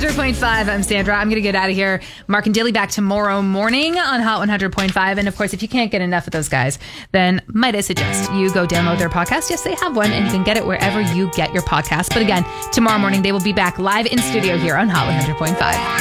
100.5. I'm Sandra. I'm going to get out of here. Mark and Daly back tomorrow morning on Hot 100.5. And of course, if you can't get enough of those guys, then might I suggest you go download their podcast. Yes, they have one, and you can get it wherever you get your podcast. But again, tomorrow morning, they will be back live in studio here on Hot 100.5.